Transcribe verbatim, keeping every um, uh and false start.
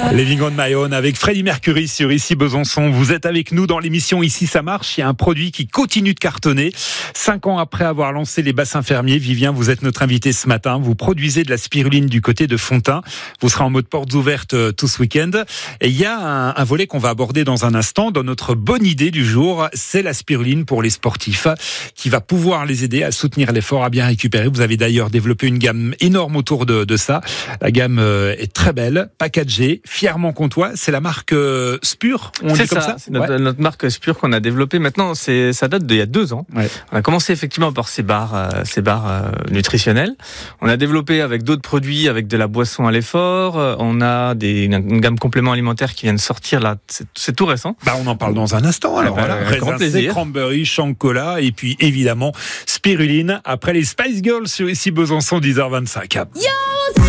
Living on my own avec Freddie Mercury sur Ici Besançon. Vous êtes avec nous dans l'émission Ici ça marche. Il y a un produit qui continue de cartonner. Cinq ans après avoir lancé les bassins fermiers, Vivien, vous êtes notre invité ce matin. Vous produisez de la spiruline du côté de Fontain. Vous serez en mode portes ouvertes tout ce week-end. Et il y a un, un volet qu'on va aborder dans un instant. Dans notre bonne idée du jour, c'est la spiruline pour les sportifs qui va pouvoir les aider à soutenir l'effort, à bien récupérer. Vous avez d'ailleurs développé une gamme énorme autour de, de ça. La gamme est très belle, packagée, fièrement comtois. C'est la marque euh, Spur, on c'est dit comme ça, ça c'est notre, ouais. notre marque Spur qu'on a développée. Maintenant, c'est, ça date d'il y a deux ans. Ouais. On a commencé effectivement par ces barres, euh, ces barres euh, nutritionnelles. On a développé avec d'autres produits, avec de la boisson à l'effort. Euh, on a des, une, une gamme compléments alimentaires qui vient de sortir là. C'est, c'est tout récent. Bah, on en parle dans un instant. Alors bah, voilà, avec grand plaisir. Cranberry, Chancola et puis évidemment spiruline. Après les Spice Girls sur Ici Besançon, dix heures vingt-cinq. Yo